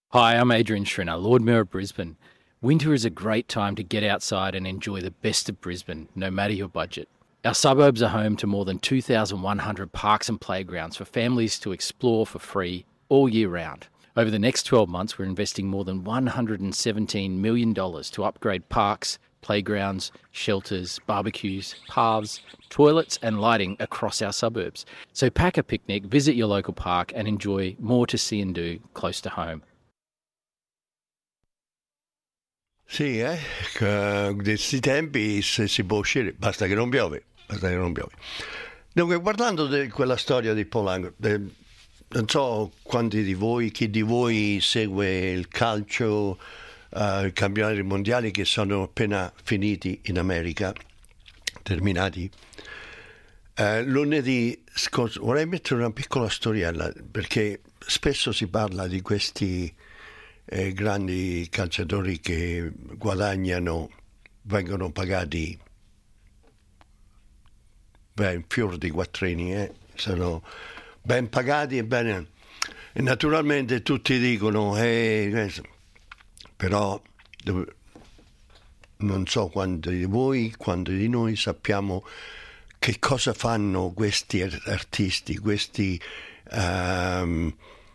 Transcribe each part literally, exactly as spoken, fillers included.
Hi, I'm Adrian Schrinner, Lord Mayor of Brisbane. Winter is a great time to get outside and enjoy the best of Brisbane, no matter your budget. Our suburbs are home to more than two thousand one hundred parks and playgrounds for families to explore for free all year round. Over the next twelve months, we're investing more than one hundred seventeen million dollars to upgrade parks, playgrounds, shelters, barbecues, paths, toilets and lighting across our suburbs. So pack a picnic, visit your local park and enjoy more to see and do close to home. Sì, eh, di questi tempi se si può uscire, basta che non piove, basta che non piove. Dunque, guardando di quella storia di Polanco, de, non so quanti di voi, chi di voi segue il calcio, uh, i campionati mondiali che sono appena finiti in America, terminati. Uh, lunedì scorso, vorrei mettere una piccola storiella, perché spesso si parla di questi Eh, grandi calciatori che guadagnano, vengono pagati beh, fior di quattrini, eh? Sono ben pagati e bene. E naturalmente tutti dicono, eh, però non so quanti di voi, quanti di noi sappiamo che cosa fanno questi artisti, questi um,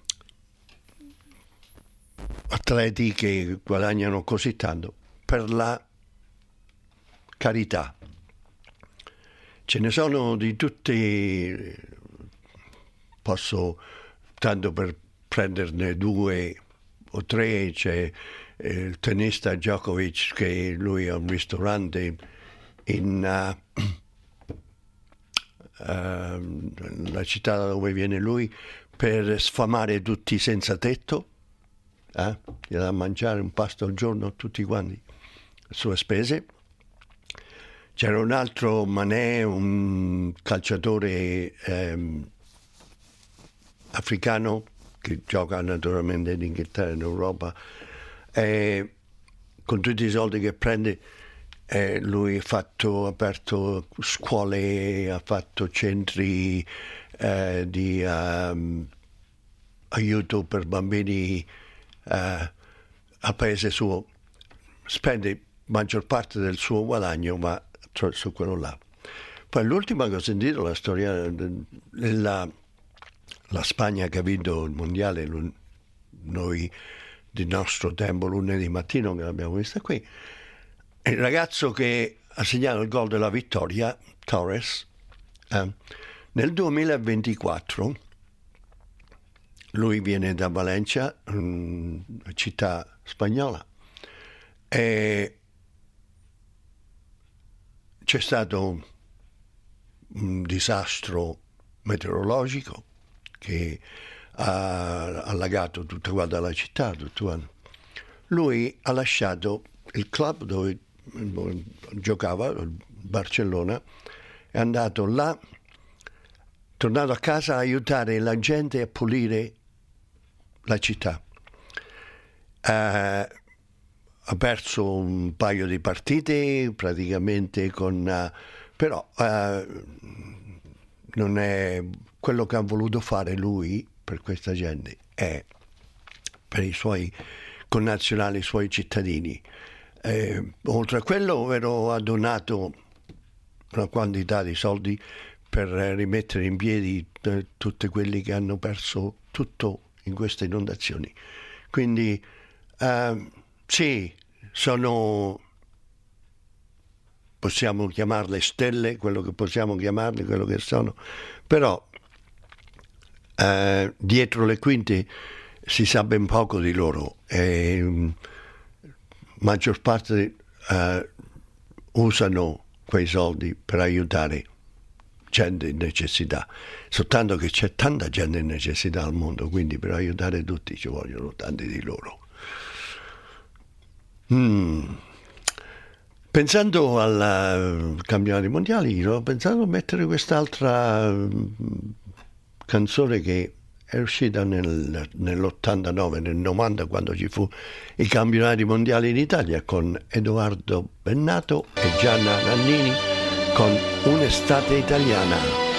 atleti che guadagnano così tanto per la carità. Ce ne sono di tutti, posso tanto per prenderne due o tre, c'è il tennista Djokovic che lui ha un ristorante in uh, uh, la città dove viene lui per sfamare tutti senza tetto. Eh? Gli dà a mangiare un pasto al giorno a tutti quanti a sue spese. C'era un altro Mané, un calciatore ehm, africano che gioca naturalmente in Inghilterra, in Europa, e con tutti i soldi che prende eh, lui ha fatto, ha aperto scuole, ha fatto centri eh, di um, aiuto per bambini Uh, a paese suo, spende maggior parte del suo guadagno ma su quello là. Poi l'ultima che ho sentito, la storia della la Spagna che ha vinto il mondiale, noi di nostro tempo lunedì mattino che l'abbiamo vista qui, il ragazzo che ha segnato il gol della vittoria, Torres, eh, nel duemilaventiquattro lui viene da Valencia, una città spagnola, e c'è stato un disastro meteorologico che ha allagato tutta guarda la città. Tutto. Lui ha lasciato il club dove giocava, il Barcellona, è andato là, tornato a casa a aiutare la gente a pulire la città. Uh, ha perso un paio di partite praticamente con uh, però uh, non è quello che ha voluto fare lui per questa gente, è per i suoi connazionali, i suoi cittadini. Eh, oltre a quello vero, ha donato una quantità di soldi per rimettere in piedi eh, tutti quelli che hanno perso tutto in queste inondazioni. Quindi uh, sì, sono, possiamo chiamarle stelle, quello che possiamo chiamarle, quello che sono, però uh, dietro le quinte si sa ben poco di loro e um, maggior parte uh, usano quei soldi per aiutare gente in necessità, soltanto che c'è tanta gente in necessità al mondo, quindi per aiutare tutti ci vogliono tanti di loro. Mm. Pensando al campionato mondiali, ho pensato a mettere quest'altra canzone che è uscita nel, nell'ottantanove, nel novanta, quando ci fu i campionati mondiali in Italia, con Edoardo Bennato e Gianna Nannini, con Un'estate italiana.